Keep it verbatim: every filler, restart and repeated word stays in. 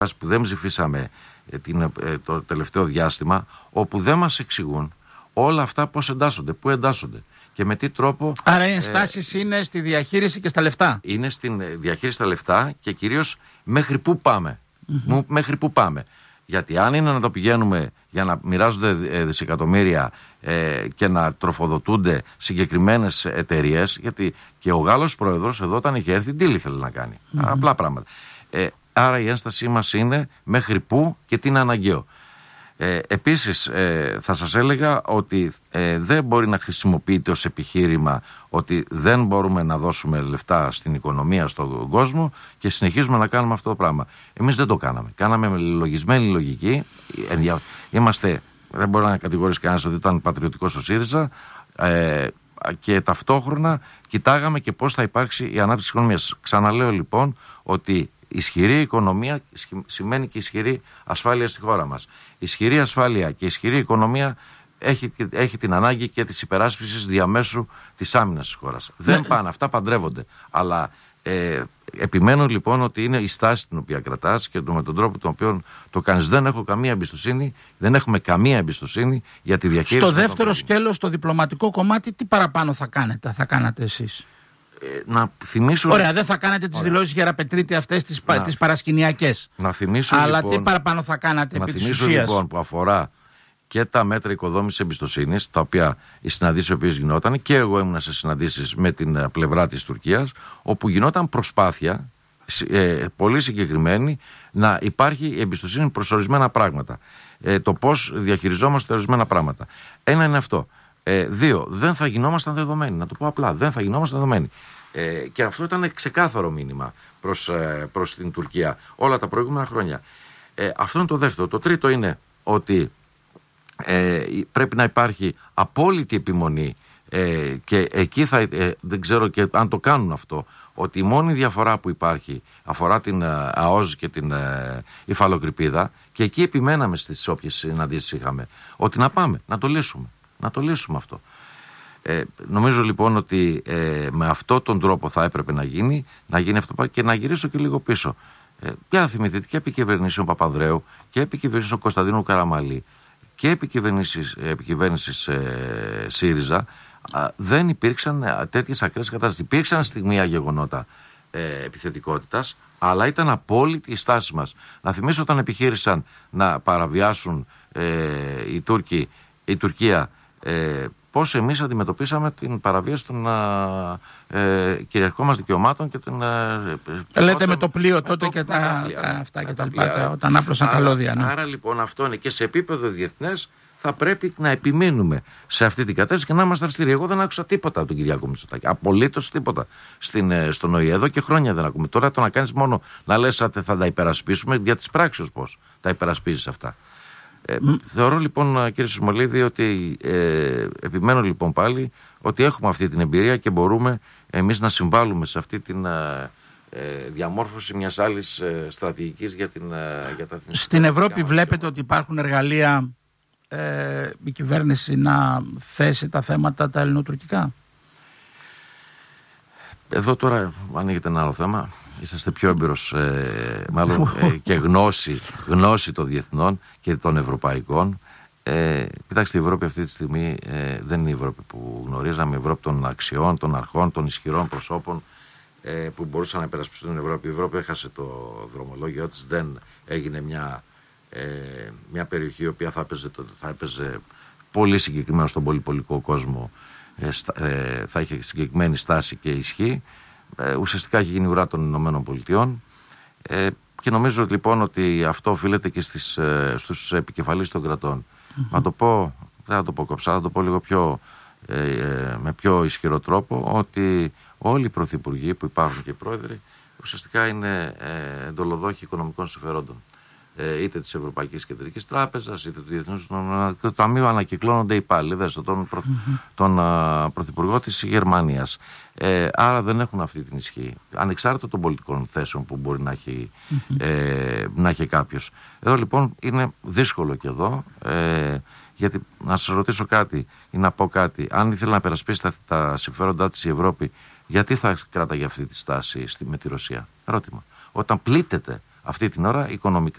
που δεν ψηφίσαμε την, το τελευταίο διάστημα, όπου δεν μας εξηγούν όλα αυτά πώς εντάσσονται, πού εντάσσονται και με τι τρόπο. Άρα οι ενστάσεις ε, είναι στη διαχείριση και στα λεφτά. Είναι στην διαχείριση στα λεφτά και κυρίως μέχρι πού πάμε. Mm-hmm. Μέχρι πού πάμε. Γιατί αν είναι να το πηγαίνουμε για να μοιράζονται δισεκατομμύρια ε, και να τροφοδοτούνται συγκεκριμένες εταιρείες, γιατί και ο Γάλλος πρόεδρος εδώ όταν είχε έρθει τι ήθελε να κάνει. Mm-hmm. Απλά πράγματα. Ε, άρα η ένστασή μας είναι μέχρι πού και τι είναι αναγκαίο. Ε, επίσης ε, θα σας έλεγα ότι ε, δεν μπορεί να χρησιμοποιείται ως επιχείρημα ότι δεν μπορούμε να δώσουμε λεφτά στην οικονομία, στον κόσμο και συνεχίζουμε να κάνουμε αυτό το πράγμα. Εμείς δεν το κάναμε. Κάναμε με λογισμένη λογική. Είμαστε, δεν μπορεί να κατηγορήσει κανένας ότι ήταν πατριωτικός ο ΣΥΡΙΖΑ ε, και ταυτόχρονα κοιτάγαμε και πώς θα υπάρξει η ανάπτυξη της οικονομίας. Ξαναλέω λοιπόν ότι ισχυρή οικονομία σημαίνει και ισχυρή ασφάλεια στη χώρα μας. Ισχυρή ασφάλεια και ισχυρή οικονομία έχει, έχει την ανάγκη και της υπεράσπισης διαμέσου της άμυνας της χώρας. Ναι. Δεν πάνε, αυτά παντρεύονται. Αλλά ε, επιμένω λοιπόν ότι είναι η στάση την οποία κρατάς και το, με τον τρόπο τον οποίο το κάνεις. Δεν έχω καμία εμπιστοσύνη, δεν έχουμε καμία εμπιστοσύνη για τη διαχείριση. Στο δεύτερο σκέλος, στο διπλωματικό κομμάτι, τι παραπάνω θα κάνετε, θα κάνατε εσείς? Να θυμίσω... Ωραία, δεν θα κάνετε τις δηλώσεις Γεραπετρίτη αυτές τις, να... τις παρασκηνιακές. Να θυμίσω Αλλά λοιπόν, τι παραπάνω θα κάνατε να επί της θυμίσω ουσίας? Λοιπόν που αφορά και τα μέτρα οικοδόμησης εμπιστοσύνης, τα οποία οι συναντήσεις οι οποίες γινόταν, και εγώ ήμουν σε συναντήσεις με την πλευρά της Τουρκίας, όπου γινόταν προσπάθεια ε, πολύ συγκεκριμένη να υπάρχει εμπιστοσύνη προς ορισμένα πράγματα. Ε, το πώς διαχειριζόμαστε ορισμένα πράγματα. Ένα είναι αυτό. Ε, δύο, δεν θα γινόμασταν δεδομένοι. Να το πω απλά, δεν θα γινόμασταν δεδομένοι. Ε, και αυτό ήταν ξεκάθαρο μήνυμα προς, ε, προς την Τουρκία όλα τα προηγούμενα χρόνια. Ε, αυτό είναι το δεύτερο. Το τρίτο είναι ότι ε, πρέπει να υπάρχει απόλυτη επιμονή ε, και εκεί θα, ε, δεν ξέρω και αν το κάνουν αυτό, ότι η μόνη διαφορά που υπάρχει αφορά την ε, ΑΟΖ και την ε, υφαλοκρηπίδα, και εκεί επιμέναμε στις όποιες συναντήσεις είχαμε, ότι να πάμε, να το λύσουμε. Να το λύσουμε αυτό. Ε, νομίζω λοιπόν ότι ε, με αυτόν τον τρόπο θα έπρεπε να γίνει, να γίνει αυτό. Και να γυρίσω και λίγο πίσω. Ε, για να θυμηθείτε και επικυβερνήσεων Παπανδρέου και επικυβερνήσεων Κωνσταντίνου Καραμαλή και επικυβερνήσεις, επικυβέρνησης ε, ΣΥΡΙΖΑ, α, δεν υπήρξαν τέτοιες ακραίες κατάστασεις. Υπήρξαν στιγμία γεγονότα ε, επιθετικότητας, αλλά ήταν απόλυτη η στάση μας. Να θυμίσω όταν επιχείρησαν να παραβιάσουν ε, οι Τούρκοι, η Τουρκία, ε, πώς εμείς αντιμετωπίσαμε την παραβίαση των ε, κυριαρχικών μας δικαιωμάτων και την... Ε, Λέτε με το πλοίο τότε και τα, τα, αυτά και τα λοιπά, όταν άπλωσαν τα λόδια. Ναι. Άρα λοιπόν αυτό είναι και σε επίπεδο διεθνές θα πρέπει να επιμείνουμε σε αυτή την κατάσταση και να είμαστε αυστηροί. Εγώ δεν άκουσα τίποτα από τον Κυριάκο Μητσοτάκη. Απολύτως τίποτα στην, στον ΟΗΕ. Εδώ και χρόνια δεν ακούμε. Τώρα το να κάνεις μόνο να λες ότι θα τα υπερασπίσουμε, για τις πράξεις πώς τα υπερασπίζεις αυτά. Ε, mm. Θεωρώ λοιπόν, κύριε Σισμολίδη, ότι ε, επιμένω λοιπόν πάλι ότι έχουμε αυτή την εμπειρία και μπορούμε εμείς να συμβάλλουμε σε αυτή την ε, διαμόρφωση μιας άλλης ε, στρατηγικής για την... Ε, για τα, Στην Ευρώπη βλέπετε ότι υπάρχουν εργαλεία ε, η κυβέρνηση να θέσει τα θέματα τα ελληνοτουρκικά? Εδώ τώρα ανοίγεται ένα άλλο θέμα. Είσαστε πιο έμπειρος ε, μάλλον ε, και γνώση, γνώση των διεθνών και των ευρωπαϊκών. Ε, κοιτάξτε, η Ευρώπη αυτή τη στιγμή ε, δεν είναι η Ευρώπη που γνωρίζαμε, η Ευρώπη των αξιών, των αρχών, των ισχυρών προσώπων ε, που μπορούσαν να υπερασπιστούν την Ευρώπη. Η Ευρώπη έχασε το δρομολόγιο της, δεν έγινε μια, ε, μια περιοχή η οποία θα έπαιζε, θα έπαιζε πολύ συγκεκριμένα στον πολυπολικό κόσμο, ε, στα, ε, θα είχε συγκεκριμένη στάση και ισχύ. Ε, ουσιαστικά έχει γίνει ουρά των Ηνωμένων Πολιτειών ε, και νομίζω λοιπόν ότι αυτό οφείλεται και στις, ε, στους επικεφαλείς των κρατών. Mm-hmm. Να το πω, δεν θα το πω κοψά, θα το πω λίγο πιο, ε, ε, με πιο ισχυρό τρόπο, ότι όλοι οι πρωθυπουργοί που υπάρχουν και οι πρόεδροι ουσιαστικά είναι ε, εντολοδόχοι οικονομικών συμφερόντων. Ε, είτε της Ευρωπαϊκής Κεντρικής Τράπεζας, είτε του Διεθνούς Ταμείου, ανακυκλώνονται οι υπάλληλοι. Δέστε τον, προ, mm-hmm. τον α, πρωθυπουργό της Γερμανίας. Ε, άρα δεν έχουν αυτή την ισχύ, ανεξάρτητα των πολιτικών θέσεων που μπορεί να έχει, mm-hmm. ε, να έχει κάποιος. Εδώ λοιπόν είναι δύσκολο και εδώ, ε, γιατί να σας ρωτήσω κάτι ή να πω κάτι. Αν ήθελε να περασπίσει τα, τα συμφέροντά της η Ευρώπη, γιατί θα κράταγε αυτή τη στάση στη, με τη Ρωσία? Ερώτημα. Όταν πλήττεται αυτή την ώρα οικονομικά